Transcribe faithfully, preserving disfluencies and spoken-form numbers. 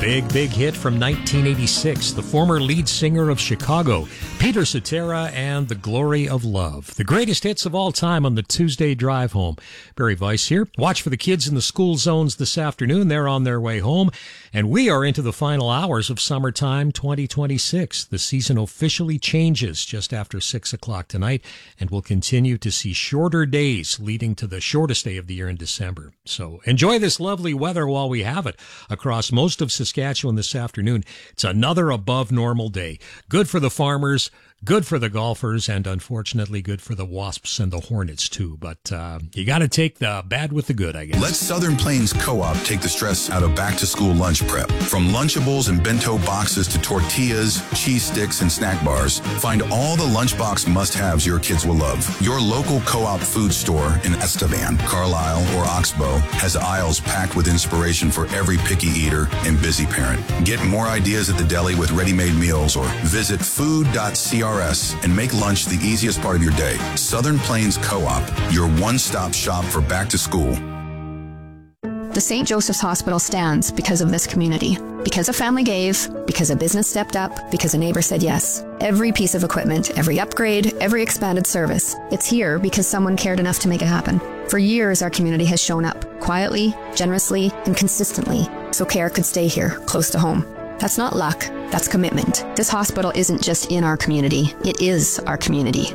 Big, big hit from nineteen eighty-six. The former lead singer of Chicago, Peter Cetera, and The Glory of Love. The greatest hits of all time on the Tuesday drive home. Barry Weiss here. Watch for the kids in the school zones this afternoon. They're on their way home. And we are into the final hours of summertime twenty twenty-six. The season officially changes just after six o'clock tonight, and we'll continue to see shorter days leading to the shortest day of the year in December. So enjoy this lovely weather while we have it across most of Saskatchewan this afternoon. It's another above normal day. Good for the farmers, good for the golfers, and unfortunately good for the Wasps and the Hornets too. But uh, you got to take the bad with the good, I guess. Let Southern Plains Co-op take the stress out of back-to-school lunch prep. From Lunchables and bento boxes to tortillas, cheese sticks, and snack bars, find all the lunchbox must-haves your kids will love. Your local Co-op food store in Estevan, Carlisle, or Oxbow has aisles packed with inspiration for every picky eater and busy parent. Get more ideas at the deli with ready-made meals, or visit food dot c r s and make lunch the easiest part of your day. Southern Plains Co-op, your one-stop shop for back to school. The Saint Joseph's Hospital stands because of this community. Because a family gave, because a business stepped up, because a neighbor said yes. Every piece of equipment, every upgrade, every expanded service. It's here because someone cared enough to make it happen. For years, our community has shown up, quietly, generously, and consistently, so care could stay here, close to home. That's not luck, that's commitment. This hospital isn't just in our community, it is our community.